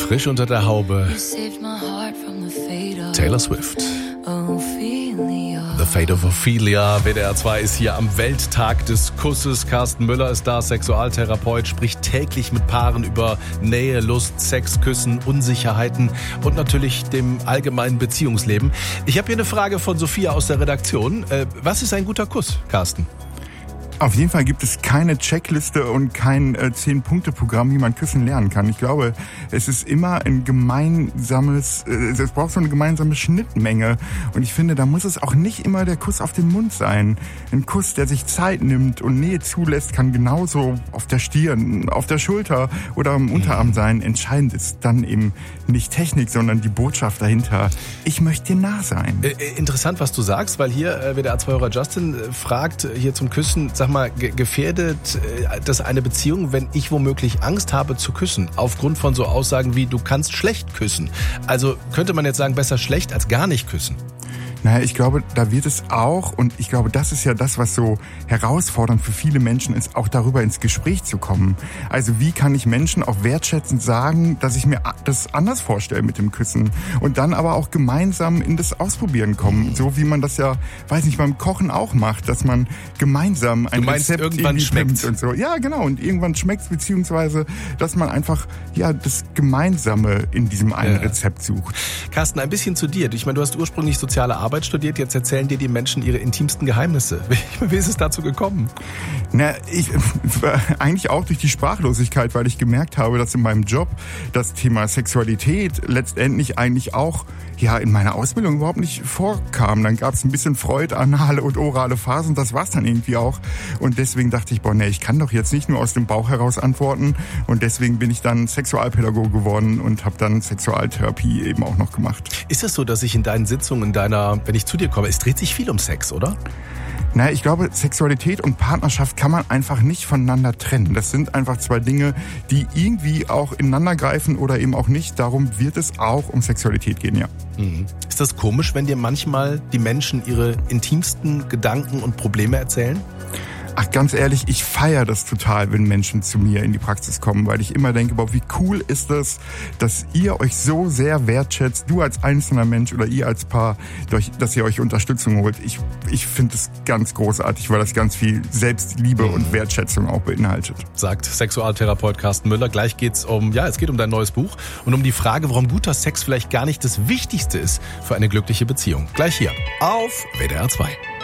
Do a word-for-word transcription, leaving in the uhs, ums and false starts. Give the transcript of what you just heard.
Frisch unter der Haube. Taylor Swift. The Fate of Ophelia. W D R zwei ist hier am Welttag des Kusses. Carsten Müller ist da, Sexualtherapeut, spricht täglich mit Paaren über Nähe, Lust, Sex, Küssen, Unsicherheiten und natürlich dem allgemeinen Beziehungsleben. Ich habe hier eine Frage von Sophia aus der Redaktion. Was ist ein guter Kuss, Carsten? Auf jeden Fall gibt es keine Checkliste und kein äh, zehn-Punkte-Programm, wie man küssen lernen kann. Ich glaube, es ist immer ein gemeinsames, äh, es braucht so eine gemeinsame Schnittmenge. Und ich finde, da muss es auch nicht immer der Kuss auf den Mund sein. Ein Kuss, der sich Zeit nimmt und Nähe zulässt, kann genauso auf der Stirn, auf der Schulter oder am Unterarm sein. Entscheidend ist dann eben nicht Technik, sondern die Botschaft dahinter. Ich möchte dir nah sein. Äh, interessant, was du sagst, weil hier äh, W D R zwei-Hörer Justin äh, fragt hier zum Küssen, sag mal, gefährdet das eine Beziehung, wenn ich womöglich Angst habe zu küssen, aufgrund von so Aussagen wie, du kannst schlecht küssen. Also könnte man jetzt sagen, besser schlecht als gar nicht küssen. Naja, ich glaube, da wird es auch, und ich glaube, das ist ja das, was so herausfordernd für viele Menschen ist, auch darüber ins Gespräch zu kommen. Also wie kann ich Menschen auch wertschätzend sagen, dass ich mir das anders vorstelle mit dem Küssen und dann aber auch gemeinsam in das Ausprobieren kommen, so wie man das ja, weiß nicht, beim Kochen auch macht, dass man gemeinsam ein du meinst, Rezept irgendwann schmeckt's und so. Ja, genau, und irgendwann schmeckt's, beziehungsweise, dass man einfach ja das Gemeinsame in diesem einen ja. Rezept sucht. Carsten, ein bisschen zu dir. Ich meine, du hast ursprünglich soziale Arbeit Arbeit studiert, jetzt erzählen dir die Menschen ihre intimsten Geheimnisse. Wie ist es dazu gekommen? Na, ich eigentlich auch durch die Sprachlosigkeit, weil ich gemerkt habe, dass in meinem Job das Thema Sexualität letztendlich eigentlich auch ja in meiner Ausbildung überhaupt nicht vorkam. Dann gab es ein bisschen Freud, anale und orale Phasen, das war's dann irgendwie auch. Und deswegen dachte ich, boah, nee, ich kann doch jetzt nicht nur aus dem Bauch heraus antworten. Und deswegen bin ich dann Sexualpädagoge geworden und habe dann Sexualtherapie eben auch noch gemacht. Ist es so, dass ich in deinen Sitzungen, in deiner, wenn ich zu dir komme, es dreht sich viel um Sex, oder? Naja, ich glaube, Sexualität und Partnerschaft kann man einfach nicht voneinander trennen. Das sind einfach zwei Dinge, die irgendwie auch ineinander greifen oder eben auch nicht. Darum wird es auch um Sexualität gehen, ja. Mhm. Ist das komisch, wenn dir manchmal die Menschen ihre intimsten Gedanken und Probleme erzählen? Ach, ganz ehrlich, ich feiere das total, wenn Menschen zu mir in die Praxis kommen, weil ich immer denke, boah, wie cool ist das, dass ihr euch so sehr wertschätzt, du als einzelner Mensch oder ihr als Paar, dass ihr euch Unterstützung holt. Ich, ich finde das ganz großartig, weil das ganz viel Selbstliebe mhm. und Wertschätzung auch beinhaltet. Sagt Sexualtherapeut Carsten Müller. Gleich geht's um, ja, es geht um dein neues Buch und um die Frage, warum guter Sex vielleicht gar nicht das Wichtigste ist für eine glückliche Beziehung. Gleich hier auf W D R zwei.